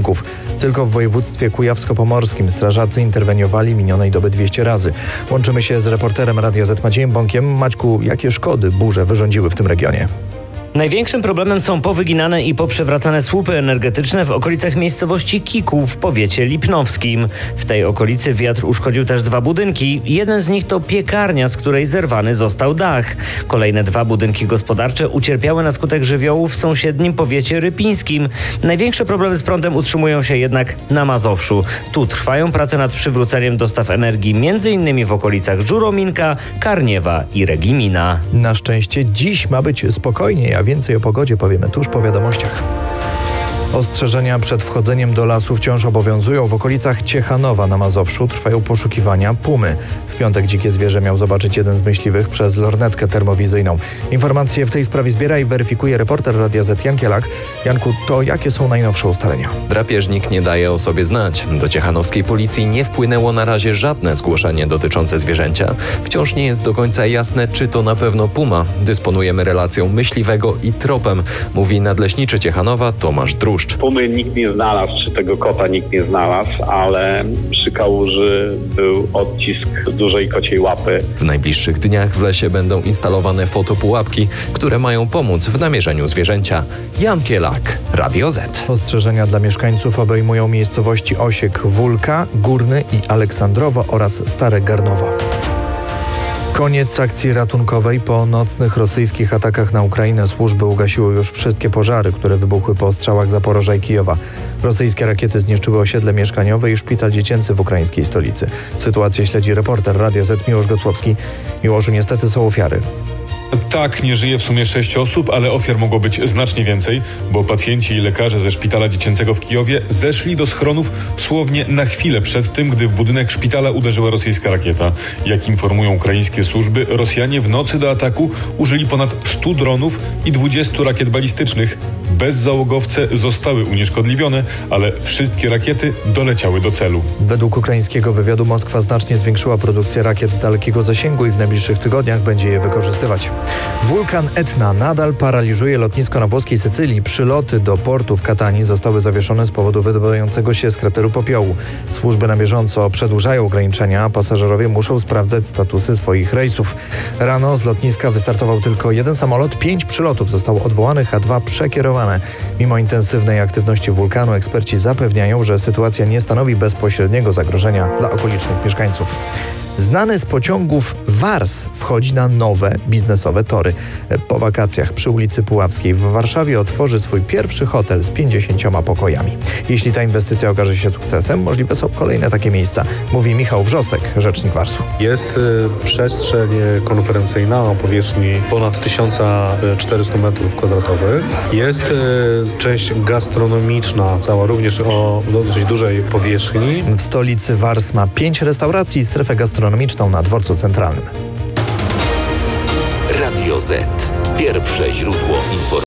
budynków. Tylko w województwie kujawsko-pomorskim strażacy interweniowali minionej doby 200 razy. Łączymy się z reporterem Radia Z Maciejem Bąkiem. Maćku, jakie szkody burze wyrządziły w tym regionie? Największym problemem są powyginane i poprzewracane słupy energetyczne w okolicach miejscowości Kików w powiecie lipnowskim. W tej okolicy wiatr uszkodził też 2 budynki. Jeden z nich to piekarnia, z której zerwany został dach. Kolejne 2 budynki gospodarcze ucierpiały na skutek żywiołów w sąsiednim powiecie rypińskim. Największe problemy z prądem utrzymują się jednak na Mazowszu. Tu trwają prace nad przywróceniem dostaw energii m.in. w okolicach Żurominka, Karniewa i Regimina. Na szczęście dziś ma być spokojniej, a więcej o pogodzie powiemy tuż po wiadomościach. Ostrzeżenia przed wchodzeniem do lasu wciąż obowiązują. W okolicach Ciechanowa na Mazowszu trwają poszukiwania pumy. W piątek dzikie zwierzę miał zobaczyć jeden z myśliwych przez lornetkę termowizyjną. Informacje w tej sprawie zbiera i weryfikuje reporter Radia Z Jan Kielak. Janku, to jakie są najnowsze ustalenia? Drapieżnik nie daje o sobie znać. Do ciechanowskiej policji nie wpłynęło na razie żadne zgłoszenie dotyczące zwierzęcia. Wciąż nie jest do końca jasne, czy to na pewno puma. Dysponujemy relacją myśliwego i tropem, mówi nadleśniczy Ciechanowa Tomasz Druszcz. Pumy nikt nie znalazł, czy tego kota nikt nie znalazł, ale przy kałuży był odcisk dużej kociej łapy. W najbliższych dniach w lesie będą instalowane fotopułapki, które mają pomóc w namierzeniu zwierzęcia. Jan Kielak, Radio Z. Ostrzeżenia dla mieszkańców obejmują miejscowości Osiek, Wólka, Górny i Aleksandrowo oraz Stare Garnowo. Koniec akcji ratunkowej. Po nocnych rosyjskich atakach na Ukrainę służby ugasiły już wszystkie pożary, które wybuchły po ostrzałach Zaporoża i Kijowa. Rosyjskie rakiety zniszczyły osiedle mieszkaniowe i szpital dziecięcy w ukraińskiej stolicy. Sytuację śledzi reporter Radia Z Miłosz Gocłowski. Miłoszu, niestety są ofiary. Tak, nie żyje w sumie 6 osób, ale ofiar mogło być znacznie więcej, bo pacjenci i lekarze ze szpitala dziecięcego w Kijowie zeszli do schronów dosłownie na chwilę przed tym, gdy w budynek szpitala uderzyła rosyjska rakieta. Jak informują ukraińskie służby, Rosjanie w nocy do ataku użyli ponad 100 dronów i 20 rakiet balistycznych. Bezzałogowce zostały unieszkodliwione, ale wszystkie rakiety doleciały do celu. Według ukraińskiego wywiadu Moskwa znacznie zwiększyła produkcję rakiet dalekiego zasięgu i w najbliższych tygodniach będzie je wykorzystywać. Wulkan Etna nadal paraliżuje lotnisko na włoskiej Sycylii. Przyloty do portu w Katanii zostały zawieszone z powodu wydobywającego się z krateru popiołu. Służby na bieżąco przedłużają ograniczenia, a pasażerowie muszą sprawdzać statusy swoich rejsów. Rano z lotniska wystartował tylko jeden samolot, 5 przylotów zostało odwołanych, a 2 przekierowane. Mimo intensywnej aktywności wulkanu eksperci zapewniają, że sytuacja nie stanowi bezpośredniego zagrożenia dla okolicznych mieszkańców. Znany z pociągów Wars wchodzi na nowe biznesowe tory. Po wakacjach przy ulicy Puławskiej w Warszawie otworzy swój pierwszy hotel z 50 pokojami. Jeśli ta inwestycja okaże się sukcesem, możliwe są kolejne takie miejsca, mówi Michał Wrzosek, rzecznik Warsu. Jest przestrzeń konferencyjna o powierzchni ponad 1400 m2. Jest część gastronomiczna, cała również o dosyć dużej powierzchni. W stolicy Wars ma 5 restauracji i strefę gastronomiczną na dworcu centralnym. Radio Z. Pierwsze źródło informacji.